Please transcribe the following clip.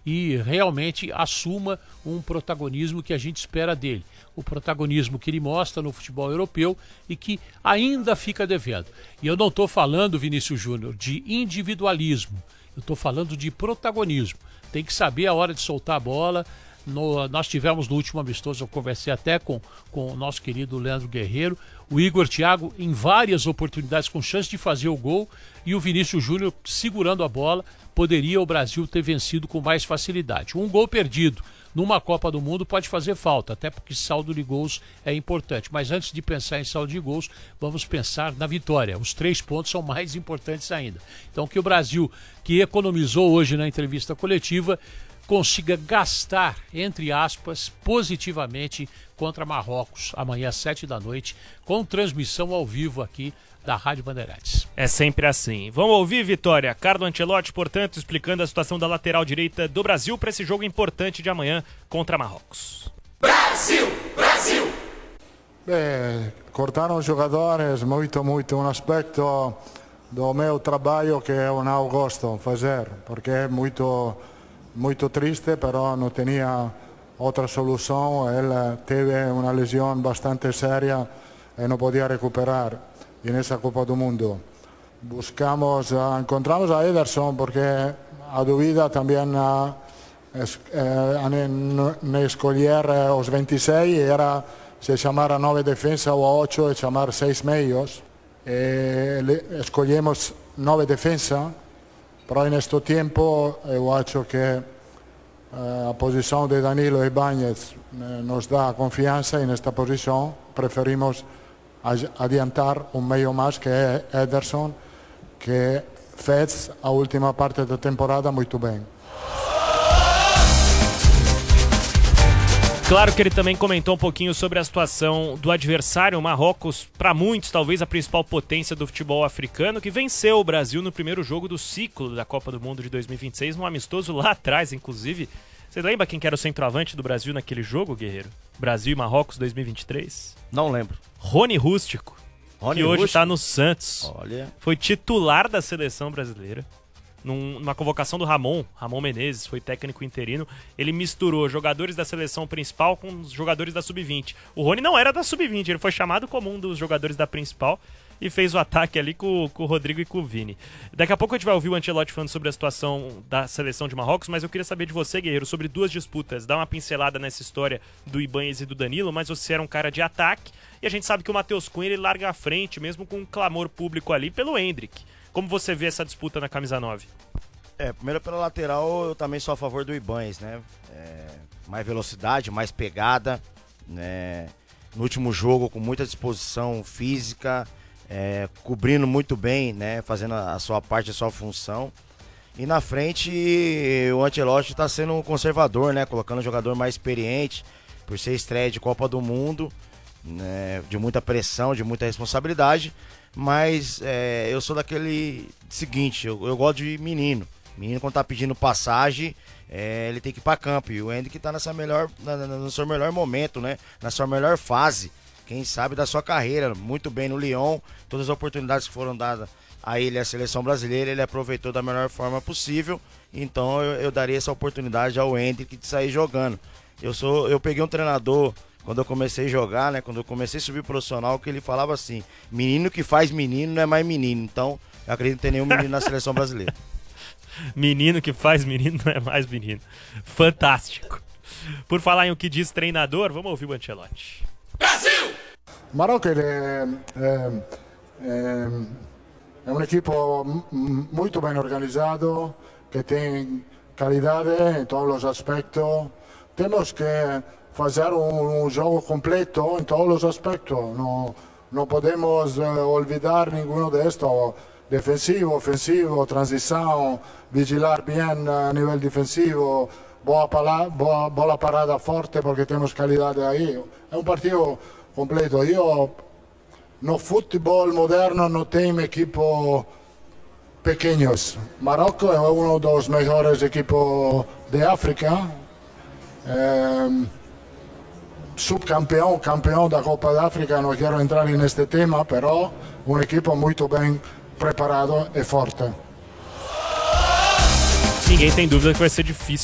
e realmente assuma um protagonismo que a gente espera dele. O protagonismo que ele mostra no futebol europeu e que ainda fica devendo. E eu não estou falando, Vinícius Júnior, de individualismo, eu estou falando de protagonismo. Tem que saber a hora de soltar a bola. Nós tivemos no último amistoso, eu conversei até com o nosso querido Leandro Guerreiro, o Igor Thiago em várias oportunidades com chance de fazer o gol e o Vinícius Júnior segurando a bola, poderia o Brasil ter vencido com mais facilidade. Um gol perdido numa Copa do Mundo pode fazer falta, até porque saldo de gols é importante. Mas antes de pensar em saldo de gols, vamos pensar na vitória. Os 3 pontos são mais importantes ainda. Então que o Brasil, que economizou hoje na entrevista coletiva, consiga gastar, entre aspas, positivamente contra Marrocos, amanhã às 7 da noite, com transmissão ao vivo aqui da Rádio Bandeirantes. É sempre assim. Vamos ouvir, Vitória. Carlo Ancelotti, portanto, explicando a situação da lateral direita do Brasil para esse jogo importante de amanhã contra Marrocos. Brasil! Brasil! Cortaram jogadores, muito um aspecto do meu trabalho que eu não gosto de fazer, porque é muito triste, però não tinha outra solução. Ele teve uma lesão bastante séria e não podia recuperar nessa Copa do Mundo. Encontramos a Ederson porque a dúvida também ne escolher os 26 era se chamar a 9 defesa ou a 8 e chamar 6 meios. Escolhemos 9 defesa, però neste tempo eu acho que a posição de Danilo e Ibañez nos dá confiança e nesta posição preferimos adiantar meio mais que é Ederson, que fez a última parte da temporada muito bem. Claro que ele também comentou um pouquinho sobre a situação do adversário, o Marrocos, para muitos talvez a principal potência do futebol africano, que venceu o Brasil no primeiro jogo do ciclo da Copa do Mundo de 2026, num amistoso lá atrás, inclusive. Você lembra quem que era o centroavante do Brasil naquele jogo, Guerreiro? Brasil e Marrocos 2023? Não lembro. Rony Rústico, que hoje está no Santos. Olha. Foi titular da seleção brasileira. Numa convocação do Ramon Menezes, foi técnico interino. Ele misturou jogadores da seleção principal com os jogadores da Sub-20. O Rony não era da Sub-20, ele foi chamado como um dos jogadores da principal e fez o ataque ali com o Rodrigo e com o Vini. Daqui a pouco a gente vai ouvir o Ancelotti falando sobre a situação da seleção de Marrocos, mas eu queria saber de você, Guerreiro, sobre 2 disputas. Dá uma pincelada nessa história do Ibañez e do Danilo, mas você era um cara de ataque e a gente sabe que o Matheus Cunha ele larga à frente, mesmo com um clamor público ali pelo Endrick. Como você vê essa disputa na camisa 9? Primeiro pela lateral, eu também sou a favor do Ibañez, né? Mais velocidade, mais pegada, né? No último jogo, com muita disposição física, cobrindo muito bem, né? Fazendo a sua parte, a sua função. E na frente, o Ancelotti está sendo um conservador, né? Colocando um jogador mais experiente, por ser estreia de Copa do Mundo, né? De muita pressão, de muita responsabilidade. Mas eu sou daquele seguinte, eu gosto de menino. Menino, quando tá pedindo passagem, ele tem que ir pra campo. E o Endrick tá no seu melhor momento, né? Na sua melhor fase, quem sabe, da sua carreira. Muito bem no Lyon, todas as oportunidades que foram dadas a ele e a seleção brasileira, ele aproveitou da melhor forma possível. Então eu daria essa oportunidade ao Endrick de sair jogando. Eu peguei um treinador, quando eu comecei a jogar, né? Quando eu comecei a subir profissional, que ele falava assim: menino que faz menino não é mais menino. Então eu acredito que não tem nenhum menino na seleção brasileira. Menino que faz menino não é mais menino. Fantástico. Por falar em o que diz treinador, vamos ouvir o Ancelotti. Brasil! Marocco é um equipo muito bem organizado, que tem qualidade em todos os aspectos. Temos que fazer um jogo completo em todos os aspectos. Não podemos olvidar nenhum destes. Defensivo, ofensivo, transição, vigilar bem a nível defensivo, bola parada forte porque temos qualidade aí. É um partido completo. No futebol moderno não tem equipos pequenos. Marrocos é um dos melhores equipos de África. Subcampeão, campeão da Copa da África, não quero entrar neste tema, però um equipo muito bem preparado e forte. Ninguém tem dúvida que vai ser difícil